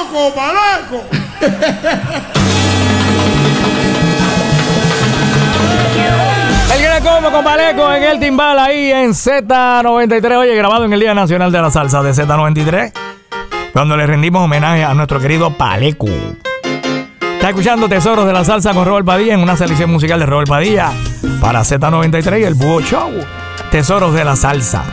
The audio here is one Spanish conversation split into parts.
loco, paleco! El Gran Combo con Paleco en el timbal ahí en Z93. Oye, grabado en el Día Nacional de la Salsa de Z93, cuando le rendimos homenaje a nuestro querido Paleco. Está escuchando Tesoros de la Salsa con Robert Padilla en una selección musical de Robert Padilla para Z93 y el Búho Show. Tesoros de la Salsa.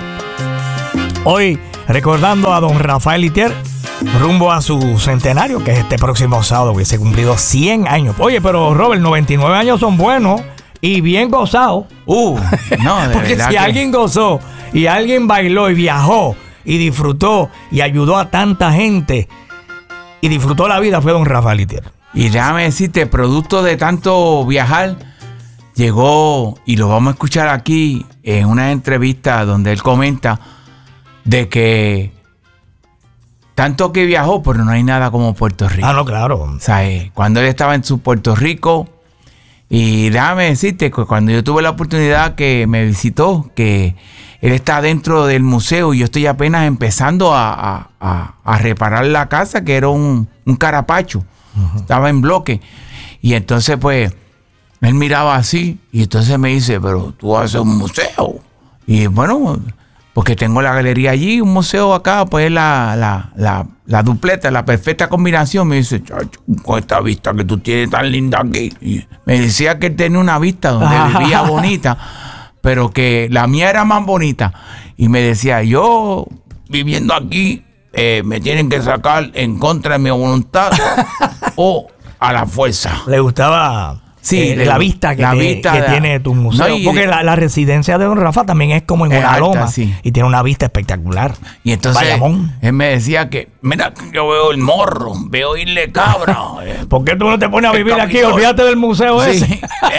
Hoy recordando a don Rafael Litier rumbo a su centenario, que es este próximo sábado, que se ha cumplido 100 años. Oye, pero Robert, 99 años son buenos y bien gozados. No, de porque si alguien gozó y alguien bailó y viajó y disfrutó y ayudó a tanta gente y disfrutó la vida, fue don Rafael Litier. Y déjame decirte, producto de tanto viajar, llegó, y lo vamos a escuchar aquí en una entrevista donde él comenta de que tanto que viajó, pero no hay nada como Puerto Rico. Ah, no, claro. O sea, cuando él estaba en su Puerto Rico, y déjame decirte que cuando yo tuve la oportunidad que me visitó, que él está dentro del museo y yo estoy apenas empezando a reparar la casa, que era un carapacho. Estaba en bloque. Y entonces, pues, él miraba así y entonces me dice, pero tú vas a hacer un museo. Y bueno, porque tengo la galería allí, un museo acá, pues la dupleta, la perfecta combinación. Me dice, chacho, con esta vista que tú tienes tan linda aquí. Y me decía que él tenía una vista donde vivía bonita, pero que la mía era más bonita. Y me decía, yo viviendo aquí, me tienen que sacar en contra de mi voluntad o a la fuerza. Le gustaba... Sí, la vista que tiene tu museo. No, porque la residencia de don Rafa también es como en una loma, sí. Y tiene una vista espectacular. Y entonces él me decía que, mira, yo veo el morro, veo irle cabra. ¿Por qué tú no te pones a vivir aquí? Olvídate del museo ese.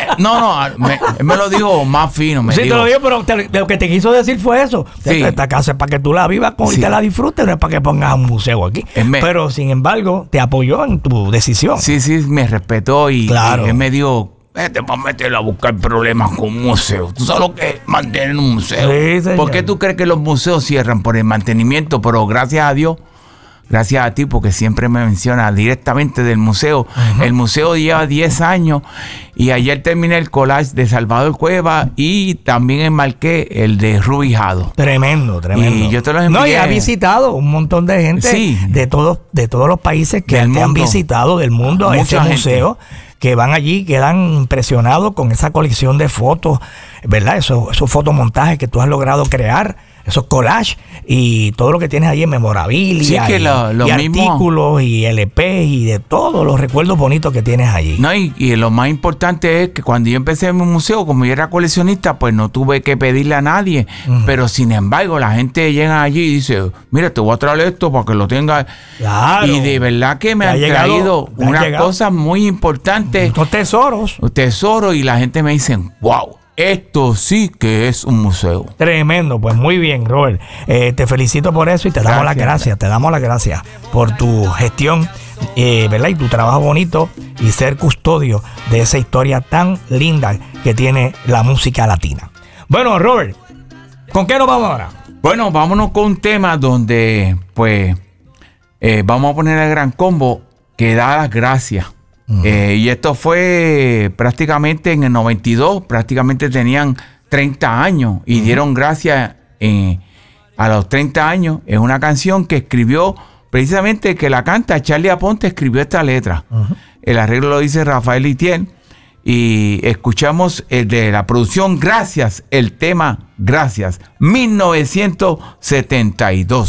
No, él me lo dijo más fino. Sí, te lo digo, pero lo que te quiso decir fue eso. Sí. Esta casa es para que tú la vivas y te la disfrutes, no es para que pongas un museo aquí. Pero, sin embargo, te apoyó en tu decisión. Sí, me respetó y, claro. Y él me dijo, vete para meterlo a buscar problemas con un museo. Tú sabes lo que es mantener un museo. Sí, ¿por qué tú crees que los museos cierran? Por el mantenimiento. Pero gracias a Dios, gracias a ti, porque siempre me menciona directamente del museo. El museo lleva 10 años y ayer terminé el collage de Salvador Cueva y también enmarqué el de Ruby Jado. Tremendo. Y yo te los envié. No, y ha visitado un montón de gente de todos los países que te han visitado del mundo a ese museo. Que van allí, quedan impresionados con esa colección de fotos, ¿verdad? Esos fotomontajes que tú has logrado crear, esos collages y todo lo que tienes allí en memorabilia, sí, y artículos y LP y de todos los recuerdos bonitos que tienes allí. No, y lo más importante es que cuando yo empecé en mi museo, como yo era coleccionista, pues no tuve que pedirle a nadie, pero sin embargo la gente llega allí y dice, mira, te voy a traer esto para que lo tengas. Claro. Y de verdad que me han traído unas cosas muy importantes. Tesoros, y la gente me dice, wow, esto sí que es un museo. Tremendo, pues muy bien, Robert. Te felicito por eso y te damos las gracias. Te damos las gracias por tu gestión, ¿verdad? Y tu trabajo bonito y ser custodio de esa historia tan linda que tiene la música latina. Bueno, Robert, ¿con qué nos vamos ahora? Bueno, vámonos con un tema donde, pues, vamos a poner el Gran Combo que da las gracias. Y esto fue prácticamente en el 92, prácticamente tenían 30 años y dieron gracias a los 30 años. Es una canción que escribió precisamente, que la canta Charlie Aponte, escribió esta letra. El arreglo lo dice Rafael Litier y escuchamos de la producción Gracias, el tema Gracias, 1972.